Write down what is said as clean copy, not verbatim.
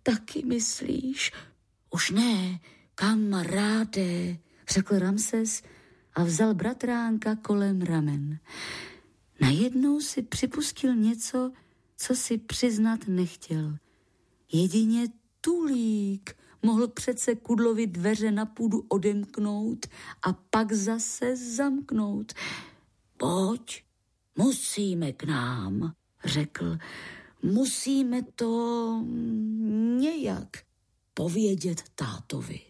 taky myslíš? Už ne, kamaráde, řekl Ramses a vzal bratránka kolem ramen. Najednou si připustil něco, co si přiznat nechtěl. Jedině Tulík mohl přece Kudlovi dveře na půdu odemknout a pak zase zamknout. Pojď, musíme k nám, řekl. Musíme to nějak povědět tátovi.